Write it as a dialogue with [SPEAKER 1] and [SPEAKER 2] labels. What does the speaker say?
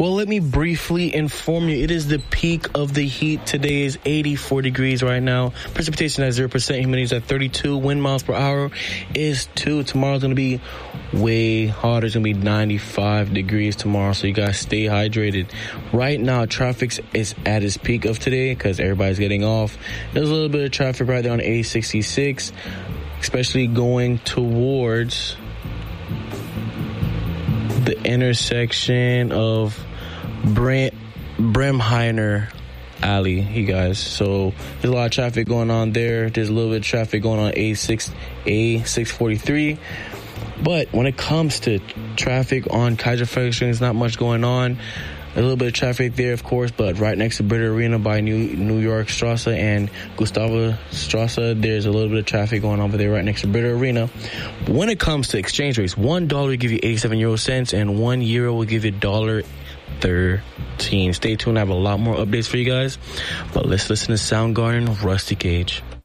[SPEAKER 1] Well, let me briefly inform you. It is the peak of the heat. Today is 84 degrees right now. Precipitation at 0%. Humidity is at 32. Wind miles per hour is 2. Tomorrow's going to be way hotter. It's going to be 95 degrees tomorrow, so you guys stay hydrated. Right now, traffic is at its peak of today because everybody's getting off. There's a little bit of traffic right there on A66, especially going towards the intersection of Bremheiner Alley, you guys. So there's a lot of traffic going on there. There's a little bit of traffic going on A643. But when it comes to traffic on Kaiser Fredericksburg, there's not much going on. A little bit of traffic there, of course, but right next to Britta Arena by New York Strasse and Gustavo Strasse, there's a little bit of traffic going on over there right next to Britta Arena. But when it comes to exchange rates, $1 will give you 87 euro cents and €1 will give you $1.13. Stay tuned. I have a lot more updates for you guys. But let's listen to Soundgarden, Rusty Cage.